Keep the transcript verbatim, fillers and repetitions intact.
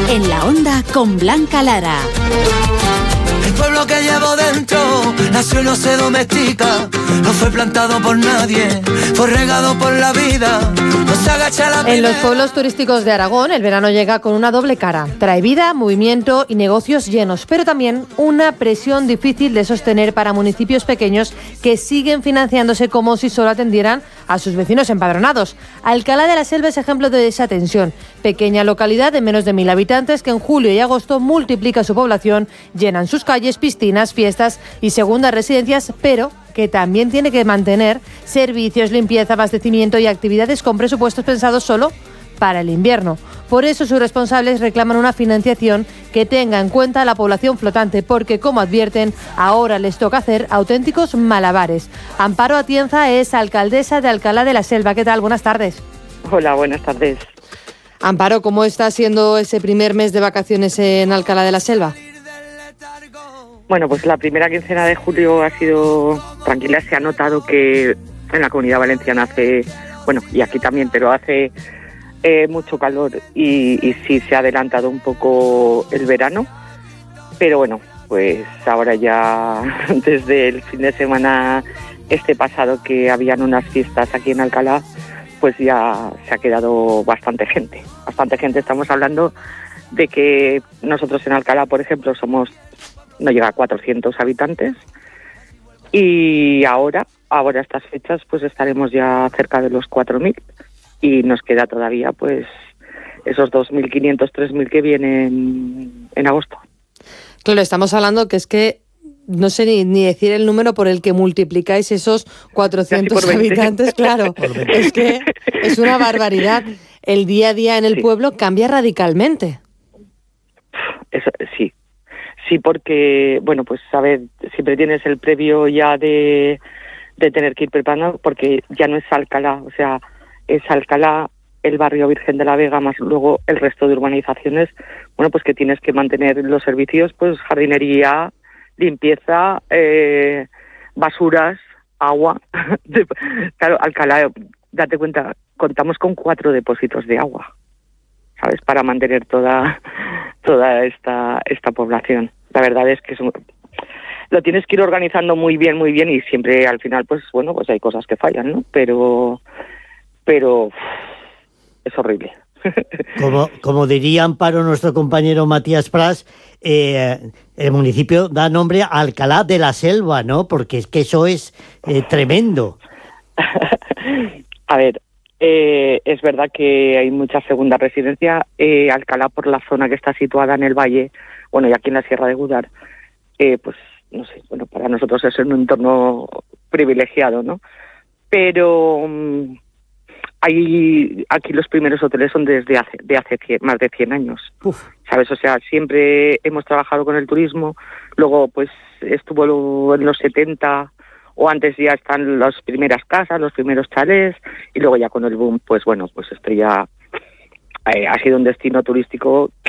En la Onda con Blanca Lara. El pueblo que llevo dentro nació y no se domestica, no fue plantado por nadie, fue regado por la vida, no se agacha la primera. En los pueblos turísticos de Aragón, el verano llega con una doble cara. Trae vida, movimiento y negocios llenos, pero también una presión difícil de sostener para municipios pequeños que siguen financiándose como si solo atendieran a sus vecinos empadronados. Alcalá de la Selva es ejemplo de esa tensión. Pequeña localidad de menos de mil habitantes que en julio y agosto multiplica su población, llenan sus calles, piscinas, fiestas y segundas residencias, pero que también tiene que mantener servicios, limpieza, abastecimiento y actividades con presupuestos pensados solo para el invierno. Por eso sus responsables reclaman una financiación que tenga en cuenta a la población flotante, porque, como advierten, ahora les toca hacer auténticos malabares. Amparo Atienza es alcaldesa de Alcalá de la Selva. ¿Qué tal? Buenas tardes. Hola, buenas tardes. Amparo, ¿cómo está siendo ese primer mes de vacaciones en Alcalá de la Selva? Bueno, pues la primera quincena de julio ha sido tranquila. Se ha notado que en la Comunidad Valenciana hace, bueno, y aquí también, pero hace eh, mucho calor y, y sí se ha adelantado un poco el verano. Pero bueno, pues ahora ya desde el fin de semana este pasado que habían unas fiestas aquí en Alcalá, pues ya se ha quedado bastante gente. Bastante gente, estamos hablando de que nosotros en Alcalá, por ejemplo, somos... no llega a cuatrocientos habitantes y ahora, ahora estas fechas, pues estaremos ya cerca de los cuatro mil y nos queda todavía pues esos dos mil quinientos, tres mil que vienen en agosto. Claro, estamos hablando que es que no sé ni, ni decir el número por el que multiplicáis esos cuatrocientos habitantes, claro, es que es una barbaridad. El día a día en el sí. pueblo cambia radicalmente. Eso, sí. Sí, porque, bueno, pues a ver, siempre tienes el previo ya de, de tener que ir preparando, porque ya no es Alcalá, o sea, es Alcalá, el barrio Virgen de la Vega, más luego el resto de urbanizaciones, bueno, pues que tienes que mantener los servicios, pues jardinería, limpieza, eh, basuras, agua. Claro, Alcalá, date cuenta, contamos con cuatro depósitos de agua, ¿sabes?, para mantener toda toda esta esta población. La verdad es que es un, lo tienes que ir organizando muy bien, muy bien, y siempre al final, pues bueno, pues hay cosas que fallan, ¿no? Pero, pero uf, es horrible. Como, como diría Amparo, nuestro compañero Matías Pras, eh, el municipio da nombre a Alcalá de la Selva, ¿no? Porque es que eso es eh, tremendo. A ver, eh, es verdad que hay mucha segunda residencia. Eh, Alcalá, por la zona que está situada en el valle, bueno, y aquí en la Sierra de Gúdar, eh, pues no sé, bueno, para nosotros es un entorno privilegiado, ¿no? Pero um, hay aquí los primeros hoteles son desde hace de hace cien, más de cien años. Uf. ¿Sabes? O sea, siempre hemos trabajado con el turismo. Luego, pues estuvo en los setenta o antes ya están las primeras casas, los primeros chalés, y luego ya con el boom, pues bueno, pues esto ya eh, ha sido un destino turístico